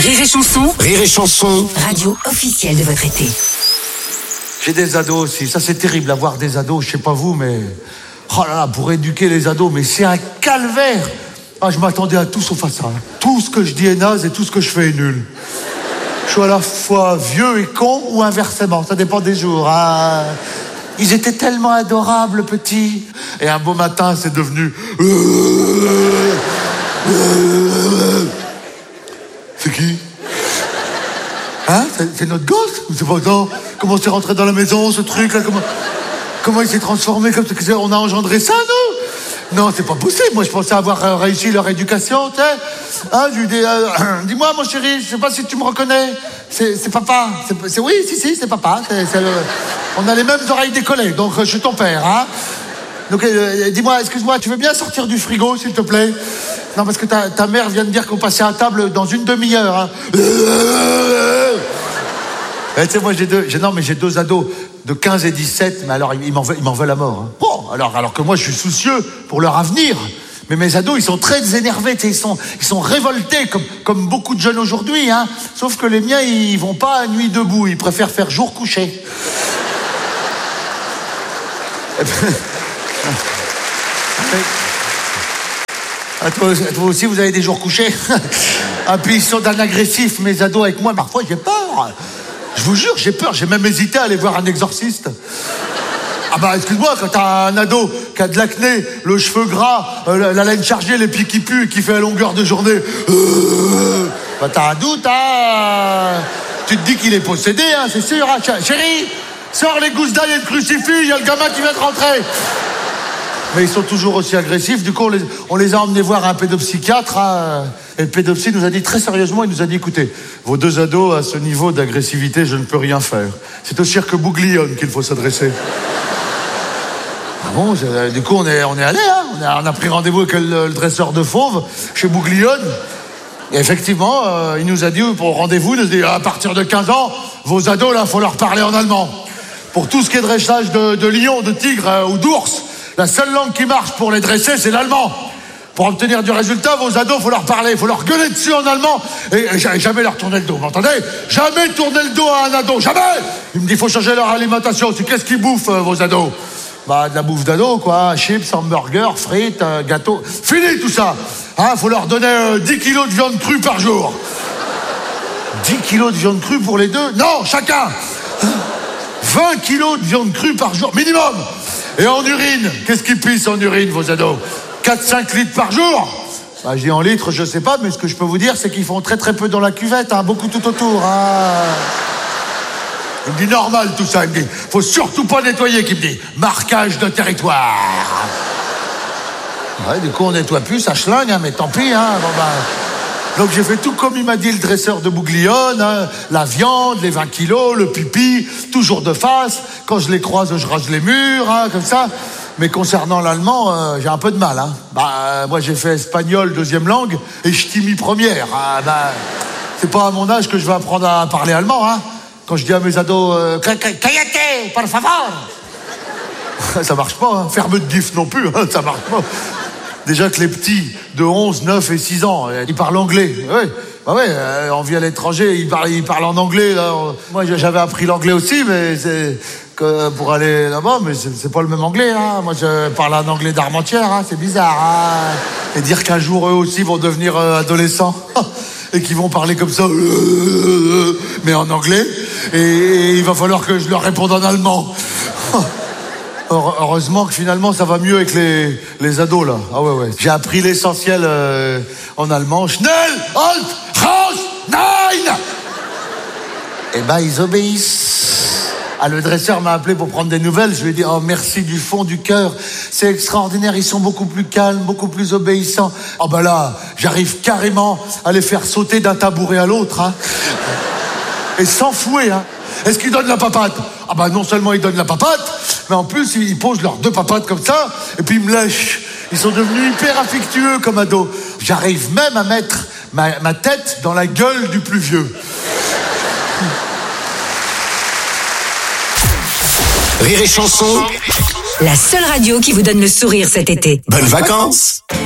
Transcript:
Rire et Chanson. Rire et Chanson. Radio officielle de votre été. J'ai des ados aussi, ça c'est terrible, avoir des ados, je sais pas vous, mais... Oh là là, pour éduquer les ados, mais c'est un calvaire. Ah, je m'attendais à tout sauf à ça. Tout ce que je dis est naze et tout ce que je fais est nul. Je suis à la fois vieux et con ou inversement, ça dépend des jours. Ah, ils étaient tellement adorables, petits. Et un beau matin, c'est devenu... C'est qui? Hein? C'est notre gosse? Ou c'est pas ça? Comment c'est rentré dans la maison, ce truc-là? Comment il s'est transformé comme ça? On a engendré ça, nous? Non, c'est pas possible. Moi, je pensais avoir réussi leur éducation, tu sais. Hein, je lui dis, dis-moi, mon chéri, je sais pas si tu me reconnais. C'est papa. Oui, si, c'est papa. On a les mêmes oreilles décollées, donc je suis ton père, hein. Donc, dis-moi, excuse-moi, tu veux bien sortir du frigo, s'il te plaît? Non, parce que ta mère vient de dire qu'on passait à table dans une demi-heure, hein. Tu sais, moi, j'ai deux ados de 15 et 17, mais alors, ils m'en veulent à mort, hein. Bon, alors que moi, je suis soucieux pour leur avenir. Mais mes ados, ils sont très énervés, ils sont révoltés, comme beaucoup de jeunes aujourd'hui, hein. Sauf que les miens, ils vont pas à nuit debout, ils préfèrent faire jour couché. Toi aussi, vous avez des jours couchés. Ah, puis ils sont d'un agressif, mes ados avec moi. Parfois, j'ai peur. Je vous jure, j'ai peur. J'ai même hésité à aller voir un exorciste. Ah bah, excuse-moi, quand t'as un ado qui a de l'acné, le cheveu gras, la laine chargée, les pieds qui puent et qui fait à longueur de journée, bah t'as un doute, hein. Tu te dis qu'il est possédé, hein, c'est sûr, hein. Chérie, sors les gousses d'ail et le crucifix, il y a le gamin qui vient de rentrer. Mais ils sont toujours aussi agressifs. Du coup, on les a emmenés voir un pédopsychiatre, hein. Et le pédopsie nous a dit très sérieusement, il nous a dit, écoutez, vos deux ados à ce niveau d'agressivité, je ne peux rien faire. C'est au cirque Bouglione qu'il faut s'adresser. Ah bon, du coup, on est allé, hein. On a pris rendez-vous avec le dresseur de fauves chez Bouglione. Et effectivement, il nous a dit, pour rendez-vous, il nous a dit, à partir de 15 ans, vos ados, là, faut leur parler en allemand. Pour tout ce qui est dressage de lion, de tigre ou d'ours, la seule langue qui marche pour les dresser, c'est l'allemand. Pour obtenir du résultat, vos ados, faut leur parler, faut leur gueuler dessus en allemand et jamais leur tourner le dos, vous m'entendez? Jamais tourner le dos à un ado, jamais! Il me dit, faut changer leur alimentation. Qu'est-ce qu'ils bouffent, vos ados? Bah, de la bouffe d'ado, quoi. Chips, hamburgers, frites, gâteaux. Fini tout ça! Hein, faut leur donner 10 kilos de viande crue par jour. 10 kilos de viande crue pour les deux? Non, chacun! 20 kilos de viande crue par jour, minimum! Et en urine, qu'est-ce qu'ils pissent en urine, vos ados? 4-5 litres par jour? Bah, je dis en litres, je sais pas, mais ce que je peux vous dire, c'est qu'ils font très très peu dans la cuvette, hein, beaucoup tout autour, hein. Il me dit normal tout ça, il me dit, faut surtout pas nettoyer, qu'il me dit, marquage de territoire. Ouais, du coup on nettoie plus, ça schlingue, hein, mais tant pis, hein, bon bah... Donc j'ai fait tout comme il m'a dit le dresseur de Bouglione, hein, la viande, les 20 kilos, le pipi, toujours de face. Quand je les croise, je rase les murs, hein, comme ça. Mais concernant l'allemand, j'ai un peu de mal, hein. Bah, moi j'ai fait espagnol deuxième langue et ch'timi première. Ah, bah, c'est pas à mon âge que je vais apprendre à parler allemand, hein. Quand je dis à mes ados, cállate, por favor. Ça marche pas, hein. Ferme de gif non plus, hein, ça marche pas. Déjà que les petits de 11, 9 et 6 ans, ils parlent anglais. Ouais. Bah ouais, on vit à l'étranger, ils parlent en anglais. Là. Moi, j'avais appris l'anglais aussi, mais c'est que pour aller là-bas, mais c'est pas le même anglais. Hein. Moi, je parle un anglais d'Armentières, hein. C'est bizarre. Hein. Et dire qu'un jour, eux aussi vont devenir adolescents et qu'ils vont parler comme ça, mais en anglais. Et il va falloir que je leur réponde en allemand. Heureusement que finalement ça va mieux avec les ados là. Ah ouais. J'ai appris l'essentiel en allemand. Schnell, halt, raus, nein. Et ben ils obéissent. Ah, le dresseur m'a appelé pour prendre des nouvelles. Je lui ai dit, oh merci du fond du cœur. C'est extraordinaire, ils sont beaucoup plus calmes, beaucoup plus obéissants. Oh ben là, j'arrive carrément à les faire sauter d'un tabouret à l'autre, hein. Et sans fouet, hein. Est-ce qu'ils donnent la papate? Ah bah non seulement ils donnent la papate, mais en plus ils posent leurs deux papates comme ça, et puis ils me lèchent. Ils sont devenus hyper affectueux comme ados. J'arrive même à mettre ma tête dans la gueule du plus vieux. Rire et Chanson, la seule radio qui vous donne le sourire cet été. bonnes vacances.